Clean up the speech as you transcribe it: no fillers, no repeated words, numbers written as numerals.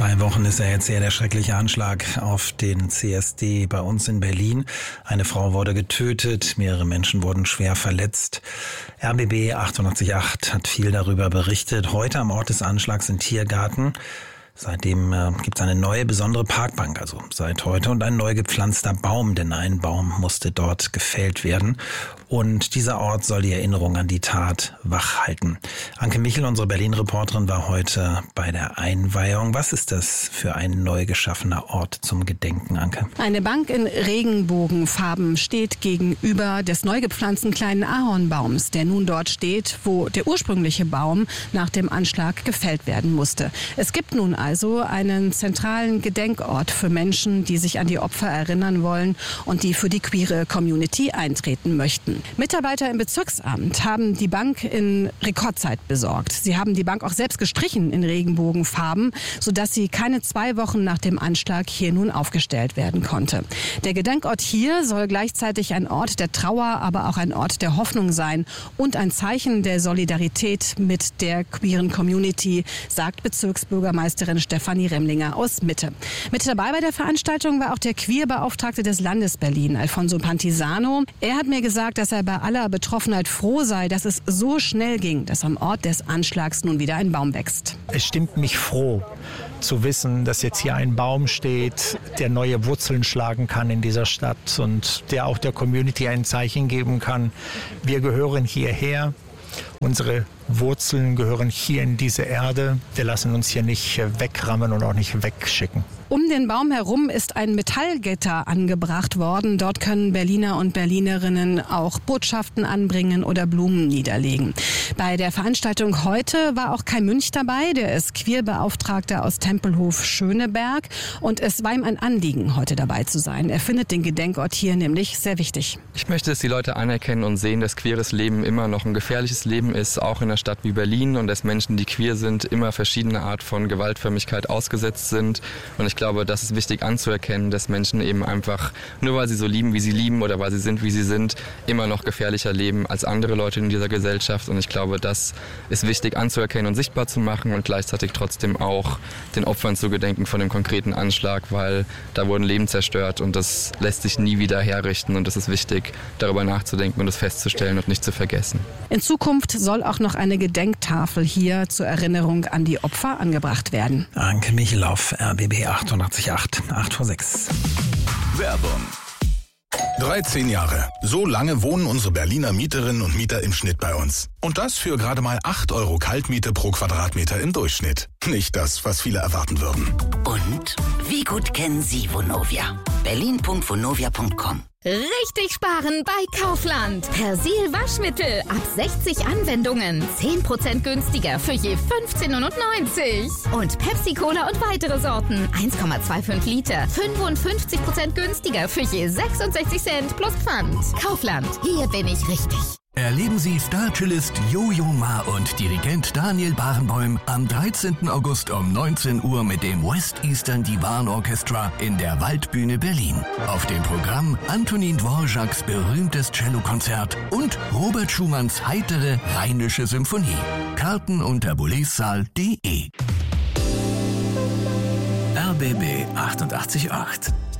2 Wochen ist ja jetzt her, der schreckliche Anschlag auf den CSD bei uns in Berlin. Eine Frau wurde getötet, mehrere Menschen wurden schwer verletzt. RBB 88.8 hat viel darüber berichtet. Heute am Ort des Anschlags im Tiergarten. Seitdem gibt es eine neue besondere Parkbank, also seit heute, und ein neu gepflanzter Baum, denn ein Baum musste dort gefällt werden. Und dieser Ort soll die Erinnerung an die Tat wachhalten. Anke Michel, unsere Berlin-Reporterin, war heute bei der Einweihung. Was ist das für ein neu geschaffener Ort zum Gedenken, Anke? Eine Bank in Regenbogenfarben steht gegenüber des neu gepflanzten kleinen Ahornbaums, der nun dort steht, wo der ursprüngliche Baum nach dem Anschlag gefällt werden musste. Es gibt nun also einen zentralen Gedenkort für Menschen, die sich an die Opfer erinnern wollen und die für die queere Community eintreten möchten. Mitarbeiter im Bezirksamt haben die Bank in Rekordzeit besorgt. Sie haben die Bank auch selbst gestrichen in Regenbogenfarben, sodass sie keine 2 Wochen nach dem Anschlag hier nun aufgestellt werden konnte. Der Gedenkort hier soll gleichzeitig ein Ort der Trauer, aber auch ein Ort der Hoffnung sein und ein Zeichen der Solidarität mit der queeren Community, sagt Bezirksbürgermeisterin Stefanie Remlinger aus Mitte. Mit dabei bei der Veranstaltung war auch der Queerbeauftragte des Landes Berlin, Alfonso Pantisano. Er hat mir gesagt, dass er bei aller Betroffenheit froh sei, dass es so schnell ging, dass am Ort des Anschlags nun wieder ein Baum wächst. Es stimmt mich froh zu wissen, dass jetzt hier ein Baum steht, der neue Wurzeln schlagen kann in dieser Stadt und der auch der Community ein Zeichen geben kann. Wir gehören hierher. Unsere Wurzeln gehören hier in diese Erde. Wir lassen uns hier nicht wegrammen und auch nicht wegschicken. Um den Baum herum ist ein Metallgitter angebracht worden. Dort können Berliner und Berlinerinnen auch Botschaften anbringen oder Blumen niederlegen. Bei der Veranstaltung heute war auch Kai Münch dabei. Der ist Queerbeauftragter aus Tempelhof Schöneberg. Und es war ihm ein Anliegen, heute dabei zu sein. Er findet den Gedenkort hier nämlich sehr wichtig. Ich möchte, dass die Leute anerkennen und sehen, dass queeres Leben immer noch ein gefährliches Leben ist, auch in einer Stadt wie Berlin, und dass Menschen, die queer sind, immer verschiedene Art von Gewaltförmigkeit ausgesetzt sind. Und ich glaube, das ist wichtig anzuerkennen, dass Menschen eben einfach, nur weil sie so lieben, wie sie lieben, oder weil sie sind, wie sie sind, immer noch gefährlicher leben als andere Leute in dieser Gesellschaft. Und ich glaube, das ist wichtig anzuerkennen und sichtbar zu machen und gleichzeitig trotzdem auch den Opfern zu gedenken von dem konkreten Anschlag, weil da wurden Leben zerstört und das lässt sich nie wieder herrichten, und es ist wichtig, darüber nachzudenken und es festzustellen und nicht zu vergessen. In Zukunft soll auch noch eine Gedenktafel hier zur Erinnerung an die Opfer angebracht werden. Anke Michel auf RBB 88.8, 8:06. Werbung. 13 Jahre. So lange wohnen unsere Berliner Mieterinnen und Mieter im Schnitt bei uns. Und das für gerade mal 8 € Kaltmiete pro Quadratmeter im Durchschnitt. Nicht das, was viele erwarten würden. Und wie gut kennen Sie Vonovia? berlin.vonovia.com. Richtig sparen bei Kaufland. Persil Waschmittel ab 60 Anwendungen. 10% günstiger für je 15,99 €. Und Pepsi Cola und weitere Sorten. 1,25 Liter. 55% günstiger für je 66 Cent plus Pfand. Kaufland. Hier bin ich richtig. Erleben Sie Star-Cellist Jojo Ma und Dirigent Daniel Barenboim am 13. August um 19 Uhr mit dem West Eastern Divan Orchestra in der Waldbühne Berlin. Auf dem Programm Antonin Dvořáks berühmtes Cellokonzert und Robert Schumanns heitere Rheinische Symphonie. Karten unter boulezsaal.de. RBB 88.8